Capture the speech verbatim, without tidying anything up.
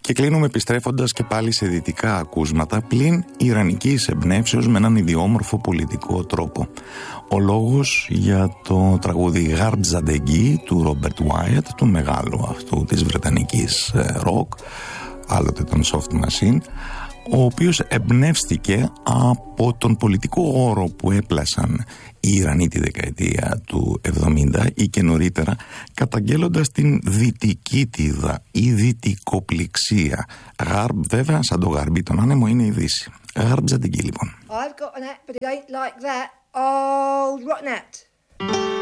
Και κλείνουμε επιστρέφοντας και πάλι σε δυτικά ακούσματα, πλην ιρανικής εμπνεύσεως με έναν ιδιόμορφο πολιτικό τρόπο. Ο λόγος για το τραγούδι Γαρμπ Ζαντεγγί του Ρόμπερτ Βάιατ, του μεγάλου αυτού της βρετανικής ροκ, άλλοτε τον Soft Machine, ο οποίος εμπνεύστηκε από τον πολιτικό όρο που έπλασαν οι Ιρανοί τη δεκαετία του εβδομήντα ή και νωρίτερα, καταγγέλλοντας την δυτικίτιδα ή δυτικοπληξία. Γαρμπ, βέβαια, σαν το γαρμπί τον άνεμο, είναι η Δύση. Γαρμπ Ζαντεγγί, λοιπόν. I've got an act, but it ain't like that old rotten act.